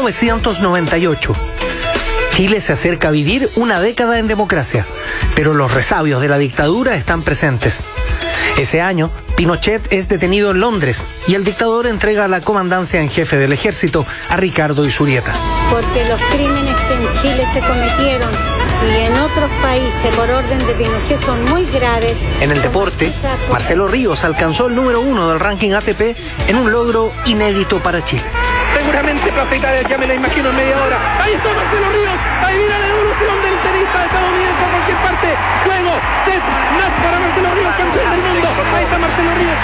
1998. Chile se acerca a vivir una década en democracia, pero los resabios de la dictadura están presentes. Ese año, Pinochet es detenido en Londres y el dictador entrega la comandancia en jefe del ejército a Ricardo Izurieta. Porque los crímenes que en Chile se cometieron y en otros países por orden de Pinochet son muy graves. En el deporte, Marcelo Ríos alcanzó el número 1 del ranking ATP en un logro inédito para Chile. Seguramente plaza ya me la imagino en media hora. Ahí está Marcelo Ríos, ahí viene la evolución del tenista estadounidense a cualquier parte. Juego, set, nat para Marcelo Ríos, campeón del mundo. Ahí está Marcelo Ríos,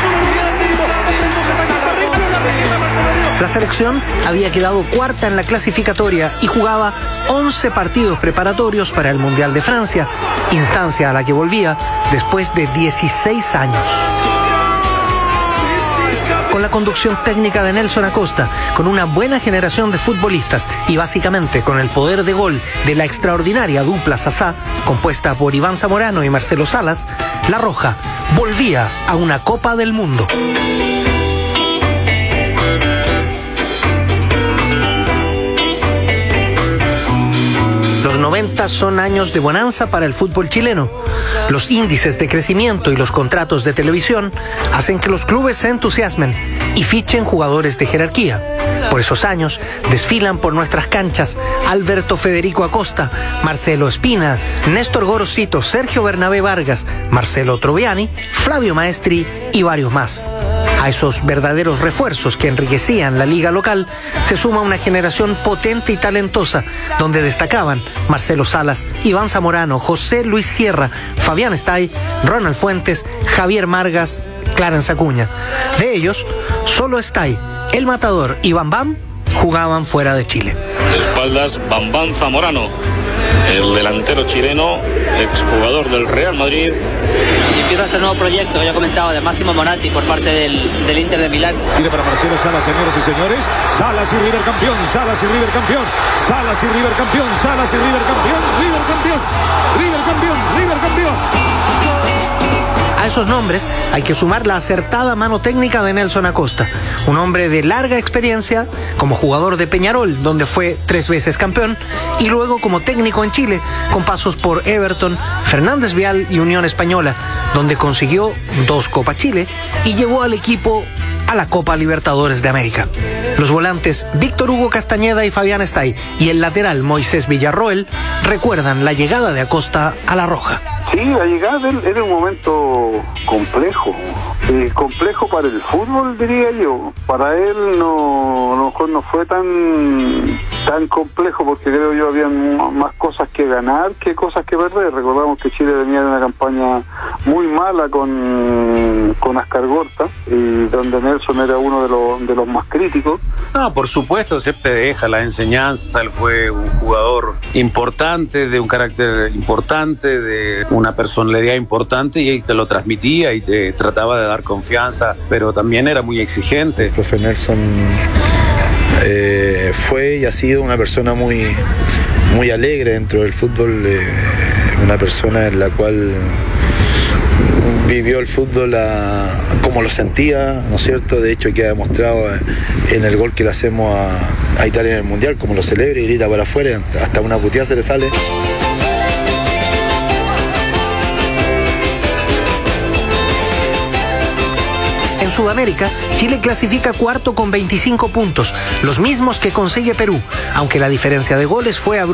La selección había quedado cuarta en la clasificatoria y jugaba 11 partidos preparatorios para el Mundial de Francia, instancia a la que volvía después de 16 años. Con la conducción técnica de Nelson Acosta, con una buena generación de futbolistas y básicamente con el poder de gol de la extraordinaria dupla Sasá, compuesta por Iván Zamorano y Marcelo Salas, La Roja volvía a una Copa del Mundo. Los 90 son años de bonanza para el fútbol chileno. Los índices de crecimiento y los contratos de televisión hacen que los clubes se entusiasmen y fichen jugadores de jerarquía. Por esos años desfilan por nuestras canchas Alberto Federico Acosta, Marcelo Espina, Néstor Gorosito, Sergio Bernabé Vargas, Marcelo Troviani, Flavio Maestri y varios más. A esos verdaderos refuerzos que enriquecían la liga local se suma una generación potente y talentosa, donde destacaban Marcelo Salas, Iván Zamorano, José Luis Sierra, Fabián Stay, Ronald Fuentes, Javier Margas, Clarence Acuña. De ellos, solo Stay, El Matador y Bam Bam jugaban fuera de Chile. De espaldas, Bam Bam Zamorano, el delantero chileno, exjugador del Real Madrid. Y empieza este nuevo proyecto que ya he comentado de Máximo Moratti por parte del Inter de Milán. Tiene para Marcelo Salas, señoras y señores. Salas y River campeón, Salas y River campeón, Salas y River campeón, Salas y River campeón, River campeón, River campeón, River campeón. A esos nombres hay que sumar la acertada mano técnica de Nelson Acosta, un hombre de larga experiencia como jugador de Peñarol, donde fue 3 veces campeón, y luego como técnico en Chile, con pasos por Everton, Fernández Vial y Unión Española, donde consiguió 2 Copa Chile y llevó al equipo a la Copa Libertadores de América. Los volantes Víctor Hugo Castañeda y Fabián Stay y el lateral Moisés Villarroel recuerdan la llegada de Acosta a La Roja. Sí, la llegada de él era un momento complejo, complejo para el fútbol, diría yo. Para él no fue tan complejo, porque creo yo había más cosas que ganar que cosas que perder. Recordamos que Chile venía de una campaña muy mala con Ascargorta, y donde Nelson era uno de los más críticos. No, por supuesto, siempre deja la enseñanza. Él fue un jugador importante, de un carácter importante, de una personalidad importante, y te lo transmitía y te trataba de dar confianza, pero también era muy exigente. El profe Nelson fue y ha sido una persona muy, muy alegre dentro del fútbol, una persona en la cual vivió el fútbol como lo sentía, ¿no es cierto? De hecho, queda demostrado en el gol que le hacemos a Italia en el Mundial, como lo celebra y grita para afuera, hasta una puteada se le sale. En Sudamérica, Chile clasifica cuarto con 25 puntos, los mismos que consigue Perú, aunque la diferencia de goles fue